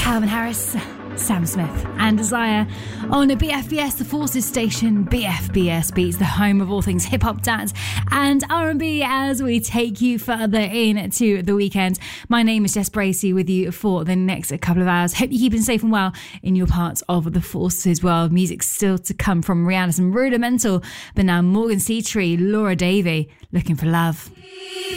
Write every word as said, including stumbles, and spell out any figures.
Calvin Harris, Sam Smith and Desire on B F B S, the Forces station. B F B S Beats, the home of all things hip-hop, dance and R and B, as we take you further into the weekend. My name is Jess Bracey with you for the next couple of hours. Hope you're keeping safe and well in your parts of the Forces world. Music still to come from Rihanna, some Rudimental, but now Morgan C. Tree, Laura Davey, Looking for Love.